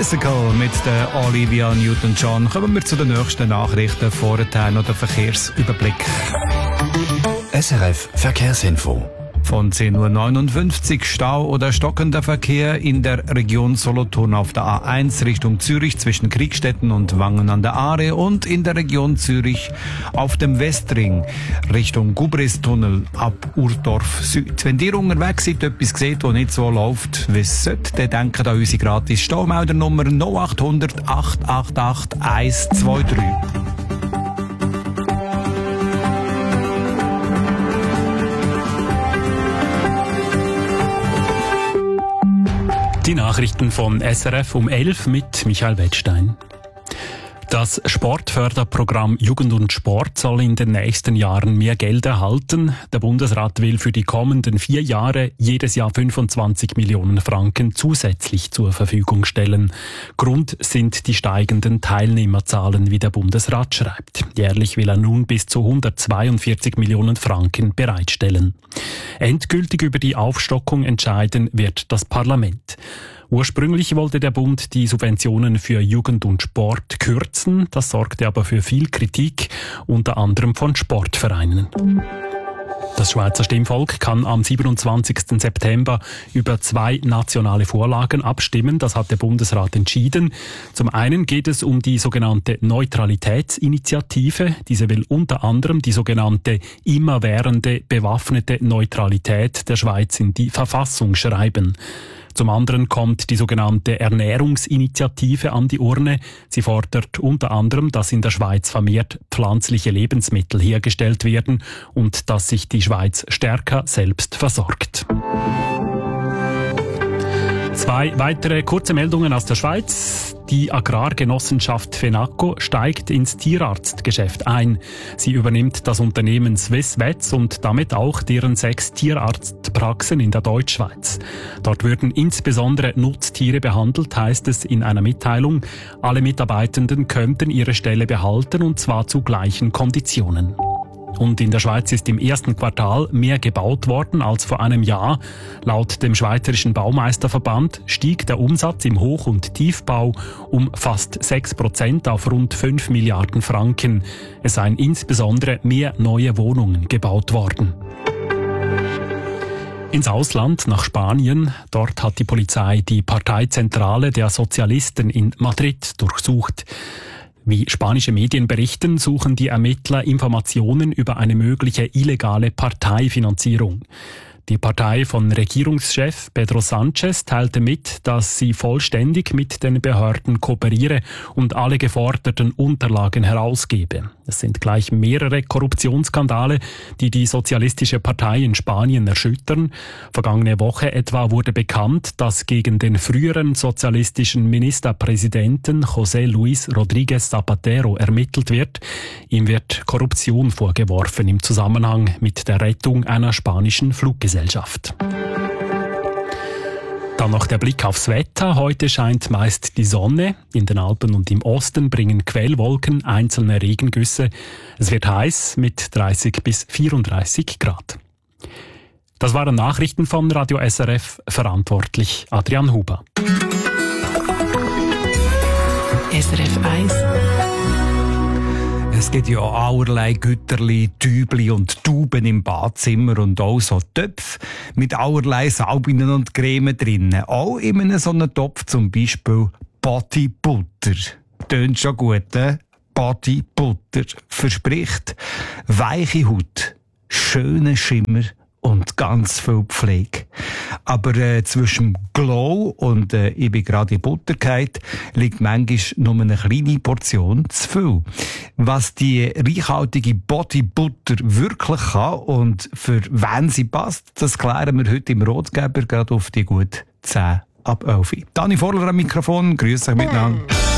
Physical mit der Olivia Newton-John. Kommen wir zu den nächsten Nachrichten. Vorher noch der Verkehrsüberblick. SRF Verkehrsinfo. Von 10.59 Uhr Stau oder stockender Verkehr in der Region Solothurn auf der A1 Richtung Zürich zwischen Kriegstetten und Wangen an der Aare und in der Region Zürich auf dem Westring Richtung Gubristunnel ab Urdorf Süd. Wenn ihr unterwegs seid, etwas seht, das nicht so läuft, wie es sollte, dann denkt an unsere gratis Staumeldernummer 0800 888 123. Die Nachrichten von SRF um 11 mit Michael Wettstein. Das Sportförderprogramm Jugend und Sport soll in den nächsten Jahren mehr Geld erhalten. Der Bundesrat will für die kommenden 4 Jahre jedes Jahr 25 Millionen Franken zusätzlich zur Verfügung stellen. Grund sind die steigenden Teilnehmerzahlen, wie der Bundesrat schreibt. Jährlich will er nun bis zu 142 Millionen Franken bereitstellen. Endgültig über die Aufstockung entscheiden wird das Parlament. Ursprünglich wollte der Bund die Subventionen für Jugend und Sport kürzen. Das sorgte aber für viel Kritik, unter anderem von Sportvereinen. Das Schweizer Stimmvolk kann am 27. September über 2 nationale Vorlagen abstimmen. Das hat der Bundesrat entschieden. Zum einen geht es um die sogenannte Neutralitätsinitiative. Diese will unter anderem die sogenannte immerwährende bewaffnete Neutralität der Schweiz in die Verfassung schreiben. Zum anderen kommt die sogenannte Ernährungsinitiative an die Urne. Sie fordert unter anderem, dass in der Schweiz vermehrt pflanzliche Lebensmittel hergestellt werden und dass sich die Schweiz stärker selbst versorgt. 2 weitere kurze Meldungen aus der Schweiz. Die Agrargenossenschaft FENACO steigt ins Tierarztgeschäft ein. Sie übernimmt das Unternehmen Swiss Vets und damit auch deren 6 Tierarztpraxen in der Deutschschweiz. Dort würden insbesondere Nutztiere behandelt, heißt es in einer Mitteilung. Alle Mitarbeitenden könnten ihre Stelle behalten und zwar zu gleichen Konditionen. Und in der Schweiz ist im ersten Quartal mehr gebaut worden als vor einem Jahr. Laut dem Schweizerischen Baumeisterverband stieg der Umsatz im Hoch- und Tiefbau um fast 6% auf rund 5 Milliarden Franken. Es seien insbesondere mehr neue Wohnungen gebaut worden. Ins Ausland, nach Spanien. Dort hat die Polizei die Parteizentrale der Sozialisten in Madrid durchsucht. Wie spanische Medien berichten, suchen die Ermittler Informationen über eine mögliche illegale Parteifinanzierung. Die Partei von Regierungschef Pedro Sánchez teilte mit, dass sie vollständig mit den Behörden kooperiere und alle geforderten Unterlagen herausgebe. Es sind gleich mehrere Korruptionsskandale, die die Sozialistische Partei in Spanien erschüttern. Vergangene Woche etwa wurde bekannt, dass gegen den früheren sozialistischen Ministerpräsidenten José Luis Rodríguez Zapatero ermittelt wird. Ihm wird Korruption vorgeworfen im Zusammenhang mit der Rettung einer spanischen Fluggesellschaft. Dann noch der Blick aufs Wetter. Heute scheint meist die Sonne. In den Alpen und im Osten bringen Quellwolken einzelne Regengüsse. Es wird heiß mit 30 bis 34 Grad. Das waren Nachrichten von Radio SRF, verantwortlich Adrian Huber. SRF 1. Es gibt ja allerlei Güterli, Tübli und Tuben im Badzimmer und auch so Töpfe mit allerlei Salbinen und Creme drinnen. Auch in einem so einem Topf zum Beispiel Bodybutter. Tönt schon gut, Bodybutter verspricht weiche Haut, schönen Schimmer und ganz viel Pflege. Aber zwischen Glow und ich bin gerade in Butter gefallen, liegt manchmal nur eine kleine Portion zu viel. Was die reichhaltige Bodybutter wirklich kann und für wen sie passt, das klären wir heute im Rotgeber gerade auf die gut 10 ab 11. Dani Vorler am Mikrofon, grüß euch miteinander.